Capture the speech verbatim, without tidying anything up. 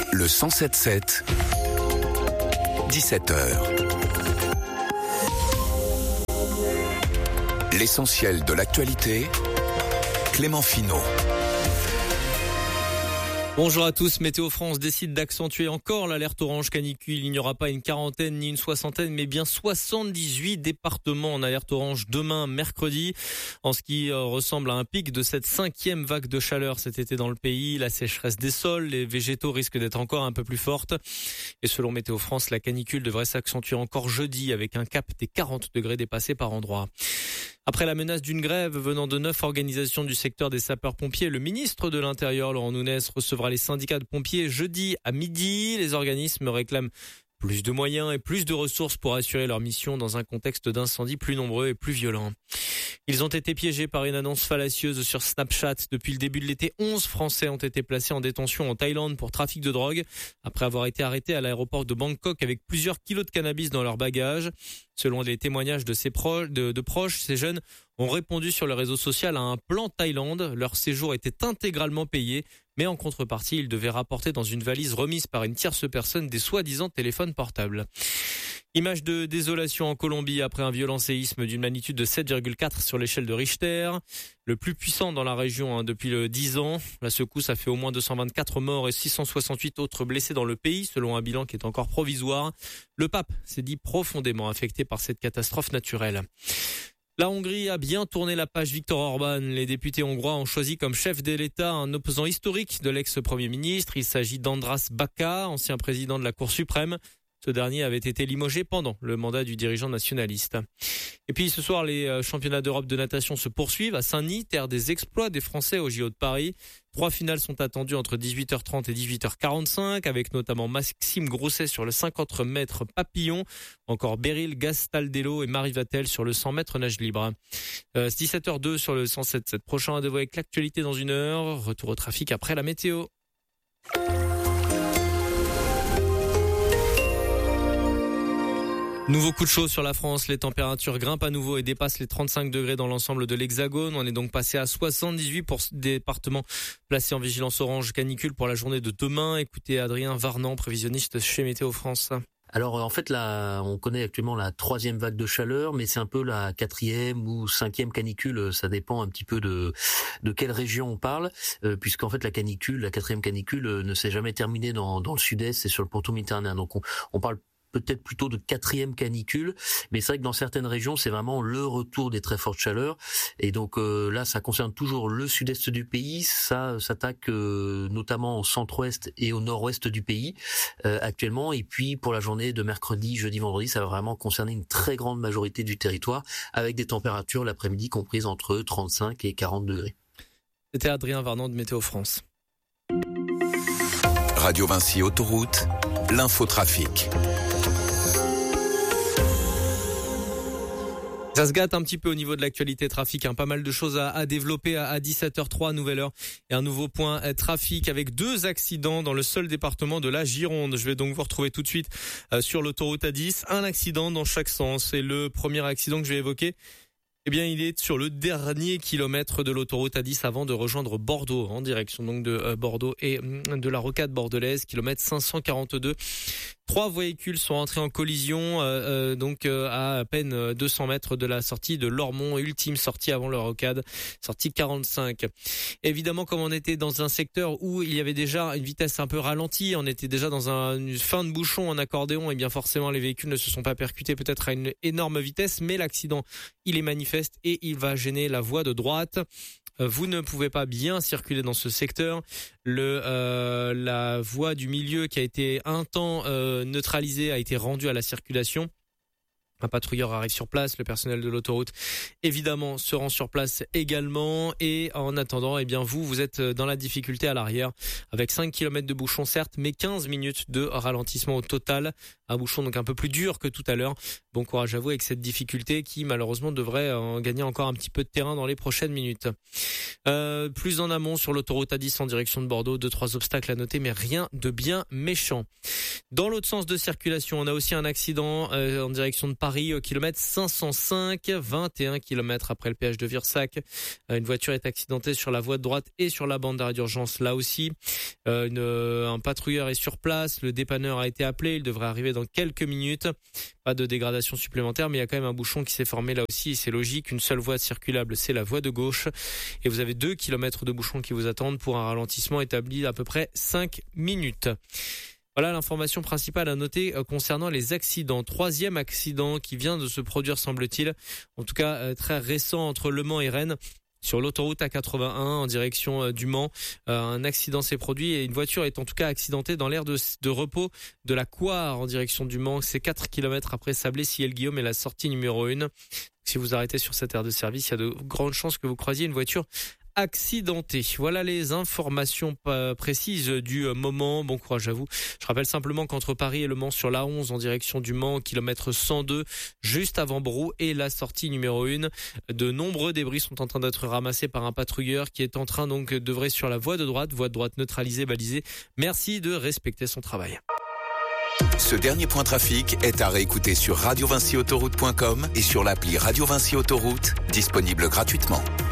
Le cent sept sept, dix-sept heures. L'essentiel de l'actualité, Clément Finot. Bonjour à tous. Météo France décide d'accentuer encore l'alerte orange canicule. Il n'y aura pas une quarantaine ni une soixantaine, mais bien soixante-dix-huit départements en alerte orange demain, mercredi. En ce qui ressemble à un pic de cette cinquième vague de chaleur cet été dans le pays. La sécheresse des sols, les végétaux risquent d'être encore un peu plus fortes. Et selon Météo France, la canicule devrait s'accentuer encore jeudi avec un cap des quarante degrés dépassés par endroit. Après la menace d'une grève venant de neuf organisations du secteur des sapeurs-pompiers, le ministre de l'Intérieur, Laurent Nunez, recevra les syndicats de pompiers jeudi à midi. Les organismes réclament plus de moyens et plus de ressources pour assurer leur mission dans un contexte d'incendies plus nombreux et plus violents. Ils ont été piégés par une annonce fallacieuse sur Snapchat. Depuis le début de l'été, onze Français ont été placés en détention en Thaïlande pour trafic de drogue, après avoir été arrêtés à l'aéroport de Bangkok avec plusieurs kilos de cannabis dans leur bagage. Selon les témoignages de, ses proches, de, de proches, ces jeunes ont répondu sur le réseau social à un plan Thaïlande. Leur séjour était intégralement payé, mais en contrepartie, ils devaient rapporter dans une valise remise par une tierce personne des soi-disant téléphones portables. Image de désolation en Colombie après un violent séisme d'une magnitude de sept virgule quatre sur l'échelle de Richter, le plus puissant dans la région hein, depuis le dix ans. La secousse a fait au moins deux cent vingt-quatre morts et six cent soixante-huit autres blessés dans le pays, selon un bilan qui est encore provisoire. Le pape s'est dit profondément affecté par cette catastrophe naturelle. La Hongrie a bien tourné la page Viktor Orban. Les députés hongrois ont choisi comme chef de l'État un opposant historique de l'ex-premier ministre. Il s'agit d'András Baka, ancien président de la Cour suprême. Ce dernier avait été limogé pendant le mandat du dirigeant nationaliste. Et puis ce soir, les championnats d'Europe de natation se poursuivent à Saint-Denis, terre des exploits des Français au J O de Paris. Trois finales sont attendues entre dix-huit heures trente et dix-huit heures quarante-cinq, avec notamment Maxime Grousset sur le cinquante mètres papillon, encore Beryl Gastaldello et Marie Vatel sur le cent mètres nage libre. Euh, dix-sept heures deux sur le cent sept sept. Prochain rendez-vous avec l'actualité dans une heure. Retour au trafic après la météo. Nouveau coup de chaud sur la France, les températures grimpent à nouveau et dépassent les trente-cinq degrés dans l'ensemble de l'Hexagone. On est donc passé à soixante-dix-huit pour départements placés en vigilance orange canicule pour la journée de demain. Écoutez Adrien Varnand, prévisionniste chez Météo France. Alors en fait là, on connaît actuellement la troisième vague de chaleur, mais c'est un peu la quatrième ou cinquième canicule. Ça dépend un petit peu de de quelle région on parle, euh, puisqu'en fait la canicule, la quatrième canicule, euh, ne s'est jamais terminée dans dans le sud-est et sur le pourtour méditerranéen. Donc on, on parle peut-être plutôt de quatrième canicule, mais c'est vrai que dans certaines régions, c'est vraiment le retour des très fortes chaleurs. Et donc euh, là, ça concerne toujours le sud-est du pays, ça s'attaque euh, notamment au centre-ouest et au nord-ouest du pays euh, actuellement. Et puis pour la journée de mercredi, jeudi, vendredi, ça va vraiment concerner une très grande majorité du territoire, avec des températures l'après-midi comprises entre trente-cinq et quarante degrés. C'était Adrien Varnand de Météo France. Radio Vinci Autoroute, l'infotrafic. Ça se gâte un petit peu au niveau de l'actualité trafic, hein. Pas mal de choses à, à développer à, à dix-sept heures trois, nouvelle heure. Et un nouveau point euh, trafic avec deux accidents dans le seul département de la Gironde. Je vais donc vous retrouver tout de suite euh, sur l'autoroute A dix. Un accident dans chaque sens. Et le premier accident que je vais évoquer, eh bien, il est sur le dernier kilomètre de l'autoroute A dix avant de rejoindre Bordeaux, en direction donc de euh, Bordeaux et euh, de la rocade bordelaise, kilomètre cinq cent quarante-deux. Trois véhicules sont entrés en collision, euh, euh, donc euh, à à peine deux cents mètres de la sortie de Lormont, ultime sortie avant le rocade, sortie quarante-cinq. Évidemment, comme on était dans un secteur où il y avait déjà une vitesse un peu ralentie, on était déjà dans un, une fin de bouchon en accordéon, et bien forcément les véhicules ne se sont pas percutés peut-être à une énorme vitesse, mais l'accident, il est manifeste et il va gêner la voie de droite. Vous ne pouvez pas bien circuler dans ce secteur. Le euh, la voie du milieu qui a été un temps euh, neutralisée a été rendue à la circulation. Un patrouilleur arrive sur place, le personnel de l'autoroute évidemment se rend sur place également, et en attendant, eh bien vous, vous êtes dans la difficulté à l'arrière avec cinq kilomètres de bouchon certes, mais quinze minutes de ralentissement au total. Un bouchon donc un peu plus dur que tout à l'heure. Bon courage à vous avec cette difficulté qui malheureusement devrait en gagner encore un petit peu de terrain dans les prochaines minutes. Euh, plus en amont sur l'autoroute A dix en direction de Bordeaux, deux trois obstacles à noter, mais rien de bien méchant. Dans l'autre sens de circulation, on a aussi un accident euh, en direction de Paris au kilomètre cinq cent cinq, vingt et un kilomètres après le péage de Virsac. Euh, une voiture est accidentée sur la voie de droite et sur la bande d'arrêt d'urgence là aussi. Euh, une, euh, un patrouilleur est sur place, le dépanneur a été appelé, il devrait arriver dans quelques minutes. Pas de dégradation supplémentaire, mais il y a quand même un bouchon qui s'est formé là aussi, et c'est logique. Une seule voie circulable, c'est la voie de gauche. Et vous avez deux kilomètres de bouchons qui vous attendent pour un ralentissement établi à peu près cinq minutes. Voilà l'information principale à noter concernant les accidents. Troisième accident qui vient de se produire, semble-t-il, en tout cas très récent, entre Le Mans et Rennes. Sur l'autoroute A quatre-vingt-un en direction du Mans, euh, un accident s'est produit et une voiture est en tout cas accidentée dans l'aire de, de repos de la Coire en direction du Mans. C'est quatre kilomètres après Sablé-Sillel-Guillaume et la sortie numéro un. Si vous arrêtez sur cette aire de service, il y a de grandes chances que vous croisiez une voiture accidenté. Voilà les informations précises du moment. Bon courage à vous. Je rappelle simplement qu'entre Paris et Le Mans sur l'A onze en direction du Mans, kilomètre cent deux, juste avant Brou et la sortie numéro un, de nombreux débris sont en train d'être ramassés par un patrouilleur qui est en train donc d'œuvrer sur la voie de droite, voie de droite neutralisée, balisée. Merci de respecter son travail. Ce dernier point trafic est à réécouter sur radio vinci autoroute point com et sur l'appli Radio Vinci Autoroute, disponible gratuitement.